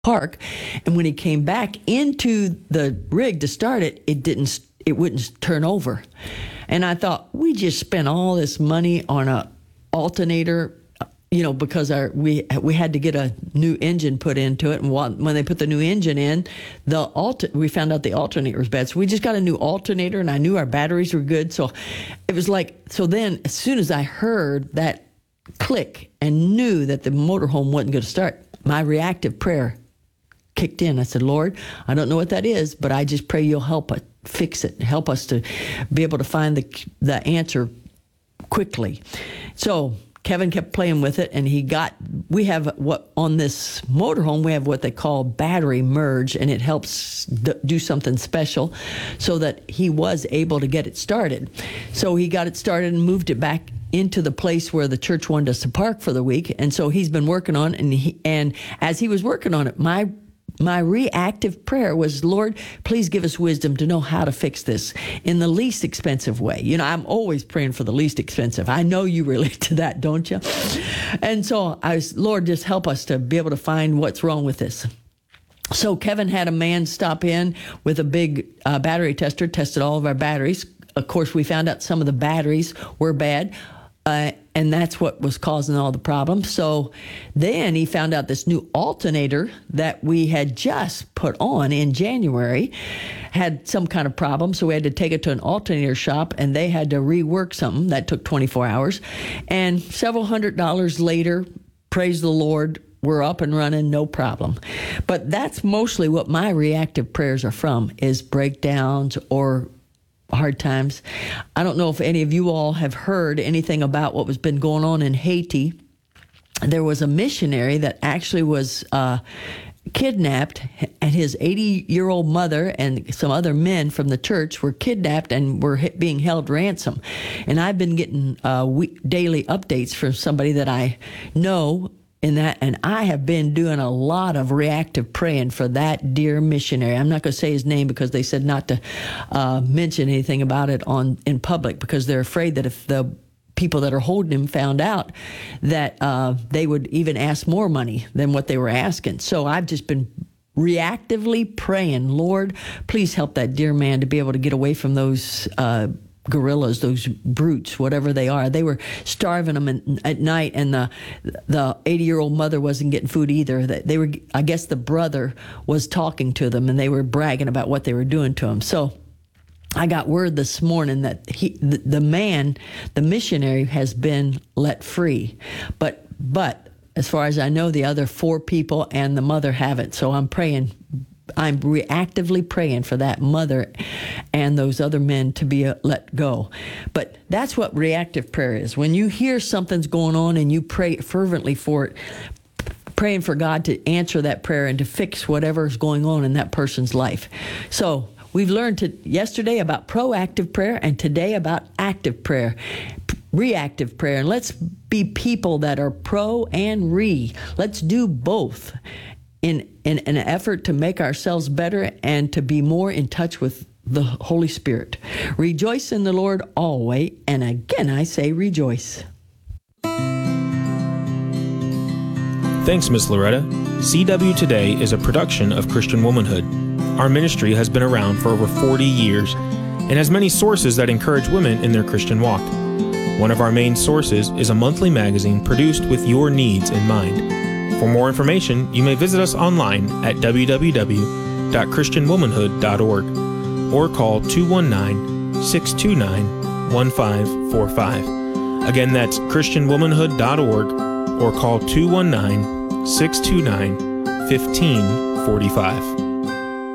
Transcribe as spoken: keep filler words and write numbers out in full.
park. And when he came back into the rig to start it, it didn't, it wouldn't turn over. And I thought, we just spent all this money on a alternator, you know, because our we we had to get a new engine put into it. And when they put the new engine in, the alter, we found out the alternator was bad. So we just got a new alternator, and I knew our batteries were good. So it was like, so then as soon as I heard that click and knew that the motorhome wasn't going to start, my reactive prayer kicked in. I said, Lord, I don't know what that is, but I just pray you'll help us fix it, help us to be able to find the the answer quickly. So Kevin kept playing with it, and he got, we have what, on this motorhome, we have what they call battery merge, and it helps d- do something special so that he was able to get it started. So he got it started and moved it back into the place where the church wanted us to park for the week. And so he's been working on it, and he, and as he was working on it, my My reactive prayer was, Lord, please give us wisdom to know how to fix this in the least expensive way. You know, I'm always praying for the least expensive. I know you relate to that, don't you? And so I was, Lord, just help us to be able to find what's wrong with this. So Kevin had a man stop in with a big uh, battery tester, tested all of our batteries. Of course, we found out some of the batteries were bad. Uh, and that's what was causing all the problems. So then he found out this new alternator that we had just put on in January had some kind of problem. So we had to take it to an alternator shop, and they had to rework something. That took twenty-four hours. And several hundred dollars later, praise the Lord, we're up and running, no problem. But that's mostly what my reactive prayers are from, is breakdowns or hard times. I don't know if any of you all have heard anything about what was been going on in Haiti. There was a missionary that actually was uh, kidnapped, and his eighty-year-old mother and some other men from the church were kidnapped and were being held ransom. And I've been getting uh, week, daily updates from somebody that I know in that, and I have been doing a lot of reactive praying for that dear missionary. I'm not going to say his name because they said not to uh, mention anything about it on in public, because they're afraid that if the people that are holding him found out, that uh, they would even ask more money than what they were asking. So I've just been reactively praying, Lord, please help that dear man to be able to get away from those uh gorillas, those brutes, whatever they are. They were starving them in, at night, and the the eighty-year-old mother wasn't getting food either. They were, I guess the brother was talking to them, and they were bragging about what they were doing to him. So I got word this morning that he, the, the man, the missionary, has been let free. But, but as far as I know, the other four people and the mother haven't. So I'm praying I'm reactively praying for that mother and those other men to be uh, let go. But that's what reactive prayer is. When you hear something's going on and you pray fervently for it, praying for God to answer that prayer and to fix whatever's going on in that person's life. So we've learned to, yesterday about proactive prayer, and today about active prayer, reactive prayer. And let's be people that are pro and re. Let's do both. In, in, in an effort to make ourselves better and to be more in touch with the Holy Spirit. Rejoice in the Lord always, and again I say rejoice. Thanks, Miss Loretta. C W Today is a production of Christian Womanhood. Our ministry has been around for over forty years and has many sources that encourage women in their Christian walk. One of our main sources is a monthly magazine produced with your needs in mind. For more information, you may visit us online at w w w dot christian womanhood dot org or call two one nine, six two nine, one five four five. Again, that's christian womanhood dot org or call two one nine, six two nine, one five four five.